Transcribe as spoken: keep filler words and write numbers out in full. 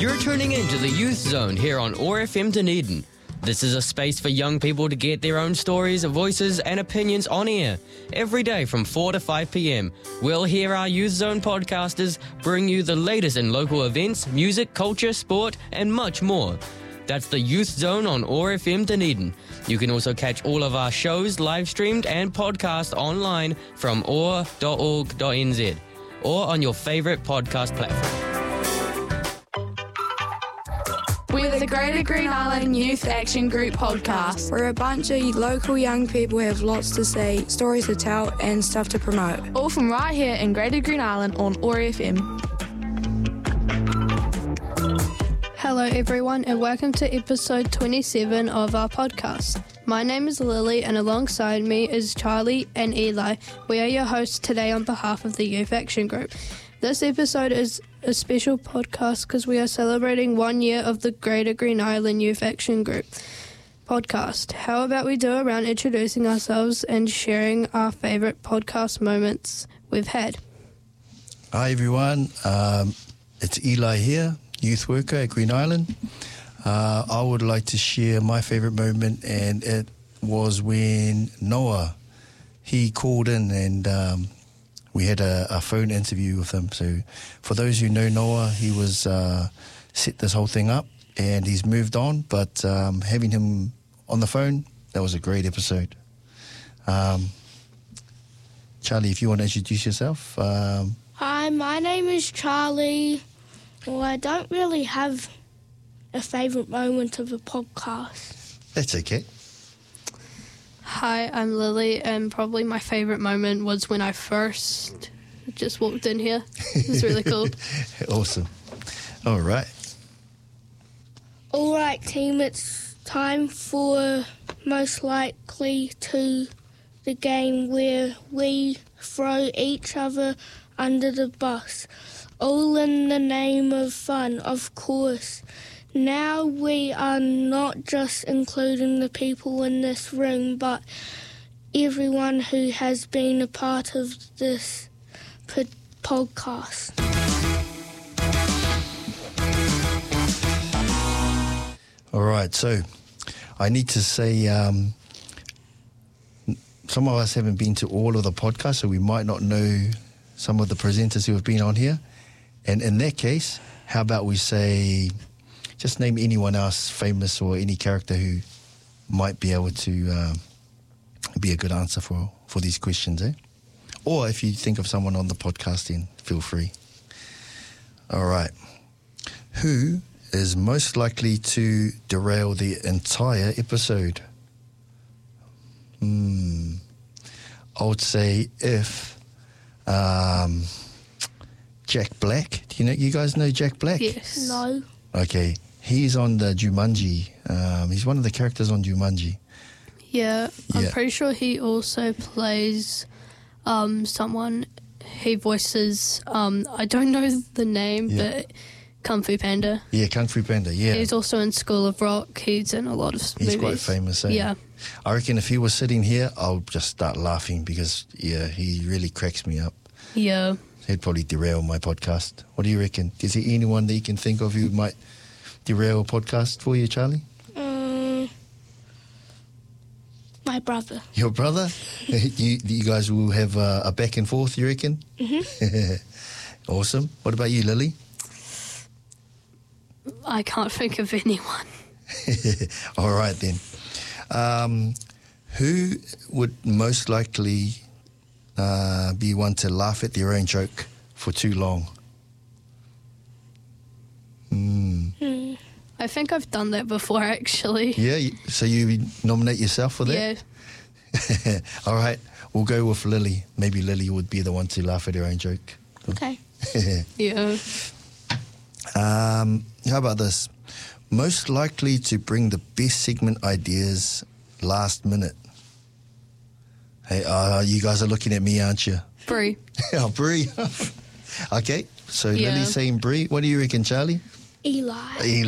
You're tuning in to the Youth Zone here on O A R F M Dunedin. This is a space for young people to get their own stories, voices and opinions on air. Every day from four to five p.m, we'll hear our Youth Zone podcasters bring you the latest in local events, music, culture, sport and much more. That's the Youth Zone on O A R F M Dunedin. You can also catch all of our shows live streamed and podcast online from o a r dot org dot n z or on your favourite podcast platform. We're the Greater Green Island Youth Action Group podcast. We're a bunch of local young people who have lots to say, stories to tell and stuff to promote. All from right here in Greater Green Island on O A R F M. Hello everyone and welcome to episode twenty-seven of our podcast. My name is Lily and alongside me is Charlie and Eli. We are your hosts today on behalf of the Youth Action Group. This episode is a special podcast because we are celebrating one year of the Greater Green Island Youth Action Group podcast. How about we do a round introducing ourselves and sharing our favourite podcast moments we've had. Hi everyone, um, it's Eli here, youth worker at Green Island. Uh, I would like to share my favourite moment, and it was when Noah, he called in and um, we had a, a phone interview with him. So for those who know Noah, he was uh, set this whole thing up and he's moved on, but um, having him on the phone, that was a great episode. Um, Charlie, if you want to introduce yourself. Um, Hi, my name is Charlie. Well, I don't really have a favourite moment of a podcast. that's okay. Hi, I'm Lily, and probably my favourite moment was when I first just walked in here. It was really cool. Awesome. All right. All right, team, it's time for most likely to the game where we throw each other under the bus, all in the name of fun, of course. Now we are not just including the people in this room, but everyone who has been a part of this pod- podcast. All right, so I need to say um, some of us haven't been to all of the podcasts, so we might not know some of the presenters who have been on here. And in that case, how about we say... just name anyone else famous or any character who might be able to um, be a good answer for, for these questions, eh? Or if you think of someone on the podcast, then feel free. All right. Who is most likely to derail the entire episode? Hmm. I would say if um, Jack Black. Do you know? You guys know Jack Black? Yes. No. Okay. He's on the Jumanji. Um, he's one of the characters on Jumanji. Yeah, I'm Yeah. pretty sure he also plays um, someone, he voices, um, I don't know the name, Yeah. but Kung Fu Panda. Yeah, Kung Fu Panda, yeah. He's also in School of Rock. He's in a lot of He's movies. quite famous, eh? Yeah. I reckon if he was sitting here, I'll just start laughing because, yeah, he really cracks me up. Yeah. He'd probably derail my podcast. What do you reckon? Is there anyone that you can think of who might derail a podcast for you, Charlie? Um, my brother. Your brother? you, you guys will have uh, a back and forth, you reckon? Mm-hmm. Awesome. What about you, Lily? I can't think of anyone. All right, then. Um, who would most likely uh, be one to laugh at their own joke for too long? Hmm. Hmm. I think I've done that before, actually. Yeah, you- so you nominate yourself for that? Yeah. All right, we'll go with Lily. Maybe Lily would be the one to laugh at her own joke. Okay. Yeah. um, how about this? Most likely to bring the best segment ideas last minute. Hey, uh, you guys are looking at me, aren't you? Brie. Oh, Brie. Okay, so Yeah. Lily's saying Brie. What do you reckon, Charlie? Eli. Eli.